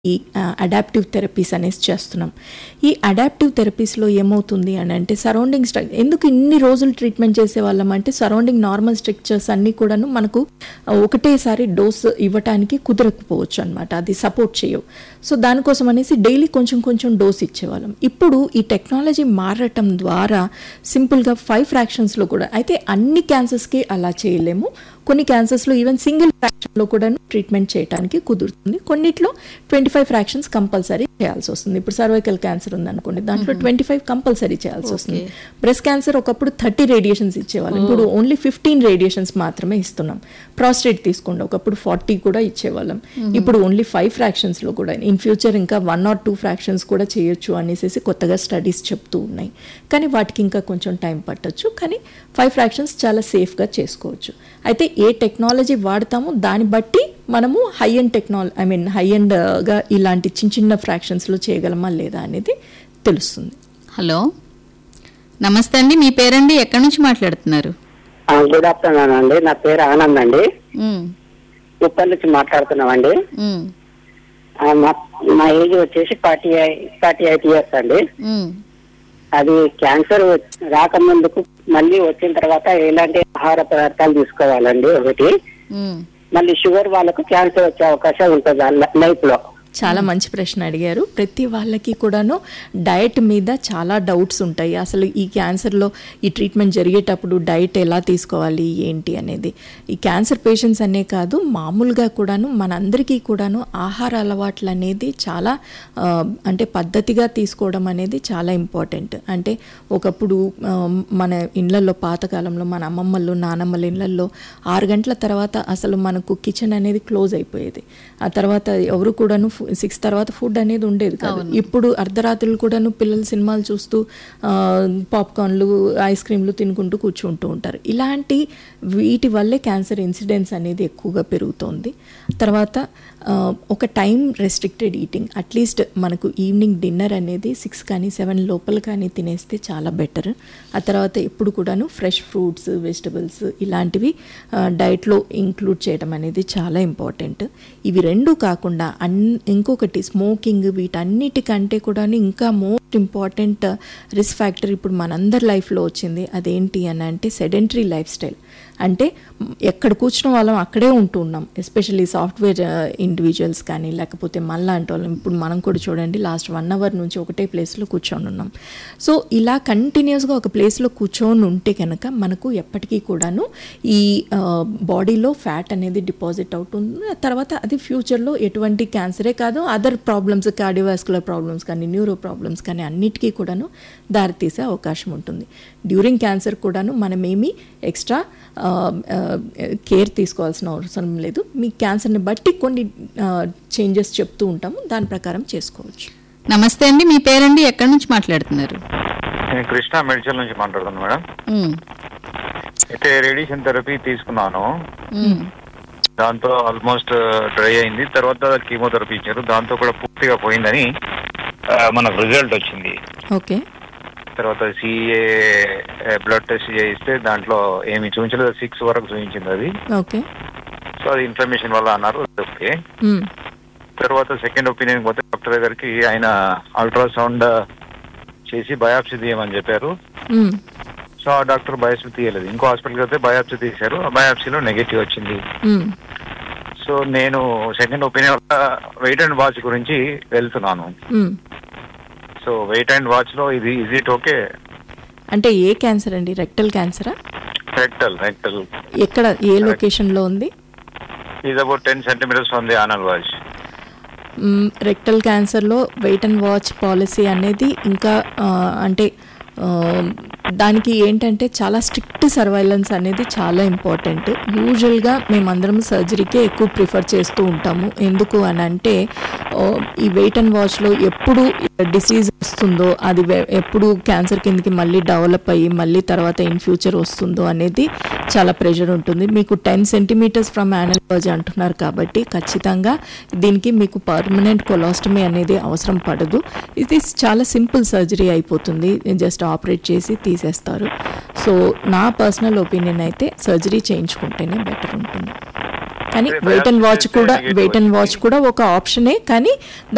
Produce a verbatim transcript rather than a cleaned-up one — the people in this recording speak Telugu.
ఈ అడాప్టివ్ థెరపీస్ అనేసి చేస్తున్నాం. ఈ అడాప్టివ్ థెరపీస్లో ఏమవుతుంది అని అంటే సరౌండింగ్ స్ట్రక్ ఎందుకు ఇన్ని రోజులు ట్రీట్మెంట్ చేసేవాళ్ళం అంటే సరౌండింగ్ నార్మల్ స్ట్రక్చర్స్ అన్నీ కూడాను మనకు ఒకటేసారి డోస్ ఇవ్వటానికి కుదరకపోవచ్చు అనమాట, అది సపోర్ట్ చేయవు. సో దానికోసం అనేసి డైలీ కొంచెం కొంచెం డోస్ ఇచ్చేవాళ్ళం. ఇప్పుడు ఈ టెక్నాలజీ మారటం ద్వారా సింపుల్గా ఫైవ్ ఫ్రాక్షన్స్లో కూడా, అయితే అన్ని క్యాన్సర్స్కి అలా చేయలేము, కొన్ని క్యాన్సర్స్లో ఈవెన్ సింగిల్ ఫ్రాక్షన్లో కూడా ట్రీట్మెంట్ చేయడానికి కుదురుతుంది. కొన్నిట్లో ట్వంటీ ఫైవ్ ఫ్రాక్షన్స్ కంపల్సరీ చేయాల్సి వస్తుంది. ఇప్పుడు సర్వైకల్ క్యాన్సర్ ఉందనుకోండి, దాంట్లో ట్వంటీ ఫైవ్ కంపల్సరీ చేయాల్సి వస్తుంది. బ్రెస్ట్ క్యాన్సర్ ఒకప్పుడు థర్టీ రేడియేషన్స్ ఇచ్చేవాళ్ళం, ఇప్పుడు ఓన్లీ ఫిఫ్టీన్ రేడియేషన్స్ మాత్రమే ఇస్తున్నాం. ప్రాస్టేట్ తీసుకోండి, ఒకప్పుడు ఫార్టీ కూడా ఇచ్చేవాళ్ళం, ఇప్పుడు ఓన్లీ ఫైవ్ ఫ్రాక్షన్స్లో కూడా. ఇన్ ఫ్యూచర్ ఇంకా వన్ ఆర్ టూ ఫ్రాక్షన్స్ కూడా చేయొచ్చు అనేసి కొత్తగా స్టడీస్ చెప్తూ ఉన్నాయి. కానీ వాటికి ఇంకా కొంచెం టైం పట్టొచ్చు, కానీ ఫైవ్ ఫ్రాక్షన్స్ చాలా సేఫ్గా చేసుకోవచ్చు. అయితే ఏ టెక్నాలజీ వాడతామో దాన్ని బట్టి మనము high and technology I mean high అండ్గా ఇలాంటి చిన్న చిన్న ఫ్రాక్షన్స్లో చేయగలమా లేదా అనేది తెలుస్తుంది. హలో, నమస్తే అండి, మీ పేరండి, ఎక్కడి నుంచి మాట్లాడుతున్నారు? గుడ్ ఆఫ్టర్నూన్ అండి, నా పేరు ఆనంద్ అండి, ఉప్పల్ నుంచి మాట్లాడుతున్నామండి. మా ఏజ్ వచ్చేసి ఫార్టీ ఫార్టీ ఎయిట్ ఇయర్స్ అండి. అది క్యాన్సర్ రాకముందుకు మళ్ళీ వచ్చిన తర్వాత ఎలాంటి ఆహార పదార్థాలు తీసుకోవాలండి ఒకటి, మళ్ళీ షుగర్ వాళ్ళకు క్యాన్సర్ వచ్చే అవకాశం ఉంటుంది లైఫ్ లో. చాలా మంచి ప్రశ్న అడిగారు. ప్రతి వాళ్ళకి కూడాను డయట్ మీద చాలా డౌట్స్ ఉంటాయి. అసలు ఈ క్యాన్సర్లో ఈ ట్రీట్మెంట్ జరిగేటప్పుడు డయట్ ఎలా తీసుకోవాలి ఏంటి అనేది. ఈ క్యాన్సర్ పేషెంట్స్ అనే కాదు, మామూలుగా కూడాను మనందరికీ కూడాను ఆహార అలవాట్లు అనేది చాలా అంటే పద్ధతిగా తీసుకోవడం అనేది చాలా ఇంపార్టెంట్. అంటే ఒకప్పుడు మన ఇళ్లలో పాతకాలంలో మన అమ్మమ్మలు నానమ్మల ఇళ్లలో ఆరు గంటల తర్వాత అసలు మనకు కిచెన్ అనేది క్లోజ్ అయిపోయేది. ఆ తర్వాత ఎవరు కూడాను సిక్స్ తర్వాత ఫుడ్ అనేది ఉండేది కాదు. ఇప్పుడు అర్ధరాత్రులు కూడాను పిల్లలు సినిమాలు చూస్తూ పాప్కార్న్లు ఐస్ క్రీమ్లు తినుకుంటూ కూర్చుంటూ ఉంటారు. ఇలాంటి వీటి వల్లే క్యాన్సర్ ఇన్సిడెన్స్ అనేది ఎక్కువగా పెరుగుతోంది. తర్వాత ఒక టైం రెస్ట్రిక్టెడ్ ఈటింగ్, అట్లీస్ట్ మనకు ఈవినింగ్ డిన్నర్ అనేది సిక్స్ కానీ సెవెన్ లోపల కానీ తినేస్తే చాలా బెటర్. ఆ తర్వాత ఎప్పుడు కూడాను ఫ్రెష్ ఫ్రూట్స్ వెజిటబుల్స్ ఇలాంటివి డైట్లో ఇంక్లూడ్ చేయడం అనేది చాలా ఇంపార్టెంట్. ఇవి రెండు కాకుండా అన్ ఇంకొకటి స్మోకింగ్, వీటన్నిటికంటే కూడా ఇంకా మోస్ట్ ఇంపార్టెంట్ రిస్క్ ఫ్యాక్టర్ ఇప్పుడు మనందరి లైఫ్లో వచ్చింది. అదేంటి అని అంటే సెడెంటరీ లైఫ్ స్టైల్. అంటే ఎక్కడ కూర్చున్న వాళ్ళం అక్కడే ఉంటూ ఉన్నాం, ఎస్పెషల్లీ సాఫ్ట్వేర్ ఇండివిజువల్స్ కానీ లేకపోతే మళ్ళాంటి వాళ్ళం. ఇప్పుడు మనం కూడా చూడండి, లాస్ట్ వన్ అవర్ నుంచి ఒకటే ప్లేస్లో కూర్చొని ఉన్నాం. సో ఇలా కంటిన్యూస్గా ఒక ప్లేస్లో కూర్చొని ఉంటే కనుక మనకు ఎప్పటికీ కూడాను ఈ బాడీలో ఫ్యాట్ అనేది డిపాజిట్ అవుతుంది. తర్వాత అది ఫ్యూచర్లో ఎటువంటి క్యాన్సరే కాదు, అదర్ ప్రాబ్లమ్స్, కార్డియోవాస్కులర్ ప్రాబ్లమ్స్ కానీ న్యూరో ప్రాబ్లమ్స్ కానీ అన్నిటికీ కూడాను దారితీసే అవకాశం ఉంటుంది. డ్యూరింగ్ క్యాన్సర్ కూడాను మనమేమి ఎక్స్ట్రా కేర్ తీసుకోవాల్సిన అవసరం లేదు. మీ క్యాన్సర్ని బట్టి కొన్ని చేంజెస్ చెప్తూ ఉంటాము, దాని ప్రకారం చేసుకోవచ్చు. నమస్తే అండి, మీ పేరండి, ఎక్కడి నుంచి మాట్లాడుతున్నారు? నేను కృష్ణ మెడికల్ నుంచి మాట్లాడుతున్నాను మేడం. అయితే రేడియేషన్ థెరపీ తీసుకున్నాను, దాంతో ఆల్మోస్ట్ డ్రై అయింది. తర్వాత కీమోథెరపీ ఇచ్చారు, దాంతో కూడా పూర్తిగా పోయిందని మనకు రిజల్ట్ వచ్చింది. ఓకే. తర్వాత సిఏ బ్లడ్ టెస్ట్ చేయిస్తే దాంట్లో ఏమి చూపించలేదు, సిక్స్ వరకు చూపించింది అది. ఓకే. సో అది ఇన్ఫ్లమేషన్ వల్ల అన్నారు. ఓకే. తర్వాత సెకండ్ ఒపీనియన్ పోతే డాక్టర్ దగ్గరికి, ఆయన అల్ట్రాసౌండ్ చేసి బయాప్సీ తీయమని చెప్పారు. సో ఆ డాక్టర్ బయాప్సీ తీయలేదు. ఇంకో హాస్పిటల్కి అయితే బయాప్సీ తీశారు, ఆ బయాప్సీలో నెగటివ్ వచ్చింది. సో నేను సెకండ్ ఒపీనియన్ వల్ల వెయిట్ అండ్ వాచ్ గురించి వెళ్తున్నాను. సో వెయిట్ అండ్ వాచ్ లో ఇది ఇజ్ ఇట్ ఓకే? అంటే ఏ క్యాన్సర్ అండి? రెక్టల్ క్యాన్సరా? రెక్టల్ రెక్టల్ ఎక్కడ, ఏ లొకేషన్ లో ఉంది? ఇది about ten centimetres from the Anal watch. Rectal క్యాన్సర్లో wait and watch policy అనేది ఇంకా అంటే దానికి ఏంటంటే చాలా స్ట్రిక్ట్ సర్వైలెన్స్ అనేది చాలా ఇంపార్టెంట్. యూజువల్గా మేమందరం సర్జరీకే ఎక్కువ ప్రిఫర్ చేస్తూ ఉంటాము. ఎందుకు అని అంటే ఈ వెయిట్ అండ్ వాచ్లో ఎప్పుడు డిసీజ్ వస్తుందో, అది ఎప్పుడు క్యాన్సర్ కిందకి మళ్ళీ డెవలప్ అయ్యి మళ్ళీ తర్వాత ఇన్ ఫ్యూచర్ వస్తుందో అనేది చాలా ప్రెషర్ ఉంటుంది. మీకు ten centimetres from anal watch అంటున్నారు కాబట్టి ఖచ్చితంగా దీనికి మీకు పర్మనెంట్ కొలాస్టమీ అనేది అవసరం పడదు. ఇది చాలా సింపుల్ సర్జరీ అయిపోతుంది, జస్ట్ ఆపరేట్ చేసి తీసేస్తారు. సో నా పర్సనల్ ఒపీనియన్ అయితే సర్జరీ చేయించుకుంటేనే బెటర్ ఉంటుంది. కానీ వెయిట్ అండ్ వాచ్ కూడా వెయిట్ అండ్ వాచ్ కూడా ఒక ఆప్షనే, కానీ